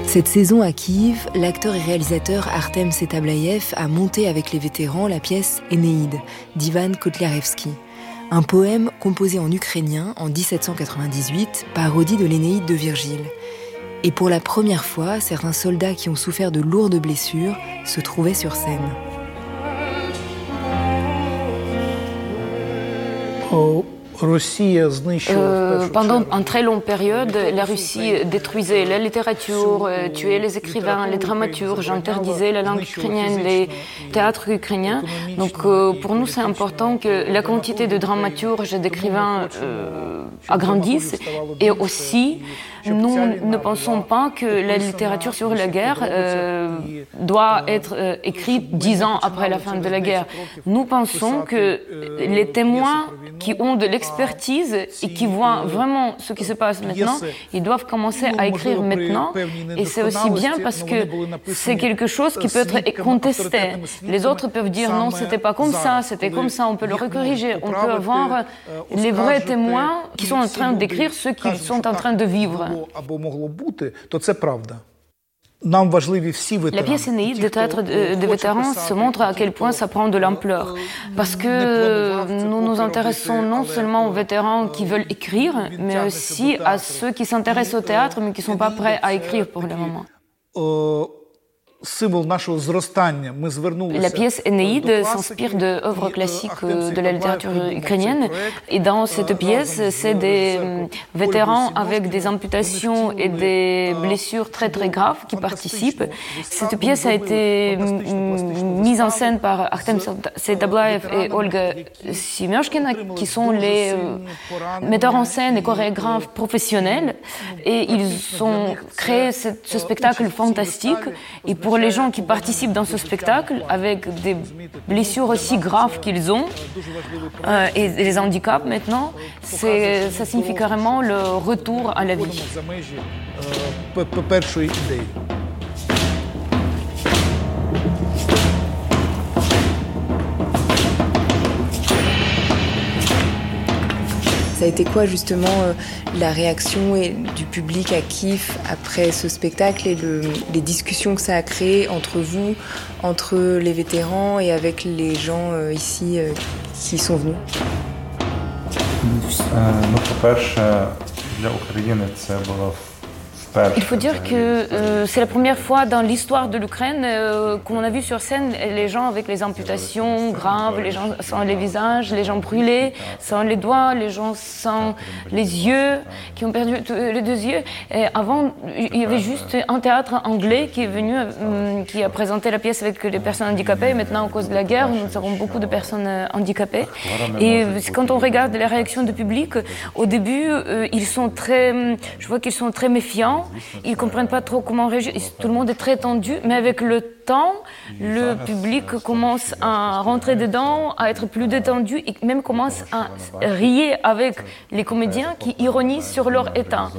Cette saison à Kiev, l'acteur et réalisateur Artem Setablayev a monté avec les vétérans la pièce Énéide d'Ivan Kotlyarevski. Un poème composé en ukrainien en 1798, parodie de l'Énéide de Virgile. Et pour la première fois, certains soldats qui ont souffert de lourdes blessures se trouvaient sur scène. Pendant une très longue période, la Russie détruisait la littérature, tuait les écrivains, les dramaturges, interdisait la langue ukrainienne, les théâtres ukrainiens. Donc pour nous, c'est important que la quantité de dramaturges et d'écrivains agrandisse. Et aussi, nous ne pensons pas que la littérature sur la guerre doit être écrite 10 ans après la fin de la guerre. Nous pensons que les témoins qui ont de l'expertise et qui voient vraiment ce qui se passe maintenant, ils doivent commencer à écrire maintenant. Et c'est aussi bien parce que c'est quelque chose qui peut être contesté. Les autres peuvent dire non, c'était pas comme ça, c'était comme ça, on peut le recorriger. On peut avoir les vrais témoins qui sont en train d'écrire ce qu'ils sont en train de vivre. La pièce Énéide de théâtre de vétérans se montre à quel point ça prend de l'ampleur. Parce que nous nous intéressons non seulement aux vétérans qui veulent écrire, mais aussi à ceux qui s'intéressent au théâtre, mais qui ne sont pas prêts à écrire pour le moment. La pièce Énéide s'inspire d'œuvres classiques de la littérature ukrainienne. Et dans cette pièce, c'est des vétérans avec des amputations et des blessures très très graves qui participent. Cette pièce a été mise en scène par Artem Setablayev et Olga Semyoshkina, qui sont les metteurs en scène et chorégraphes professionnels. Et ils ont créé ce spectacle fantastique. Et pour les gens qui participent dans ce spectacle, avec des blessures aussi graves qu'ils ont, et les handicaps maintenant, ça signifie carrément le retour à la vie. Ça a été quoi justement la réaction du public à Kiev après ce spectacle et les discussions que ça a créées entre vous, entre les vétérans et avec les gens ici qui sont venus? Il faut dire que c'est la première fois dans l'histoire de l'Ukraine qu'on a vu sur scène les gens avec les amputations graves, les gens sans les visages, les gens brûlés, sans les doigts, les gens sans les yeux, qui ont perdu les deux yeux. Et avant, il y avait juste un théâtre anglais qui est venu, qui a présenté la pièce avec les personnes handicapées. Maintenant, à cause de la guerre, nous avons beaucoup de personnes handicapées. Et quand on regarde les réactions du public, au début, je vois qu'ils sont très méfiants. Ils ne comprennent pas trop comment réagir. Tout le monde est très tendu, mais avec le temps, le public commence à rentrer dedans, à être plus détendu et même commence à rire avec les comédiens qui ironisent sur leur état.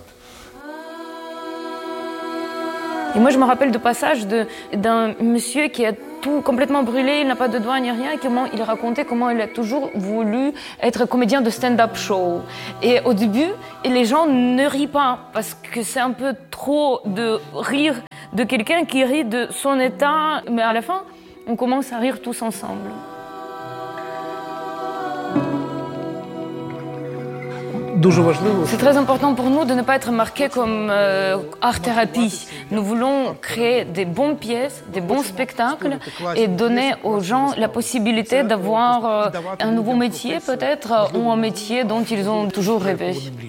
Et moi, je me rappelle de passage d'un monsieur qui a tout complètement brûlé, il n'a pas de doigts ni rien, et comment il racontait comment il a toujours voulu être comédien de stand-up show. Et au début, les gens ne rient pas, parce que c'est un peu trop de rire de quelqu'un qui rit de son état, mais à la fin, on commence à rire tous ensemble. C'est très important pour nous de ne pas être marqués comme art-thérapie. Nous voulons créer des bonnes pièces, des bons spectacles et donner aux gens la possibilité d'avoir un nouveau métier peut-être ou un métier dont ils ont toujours rêvé.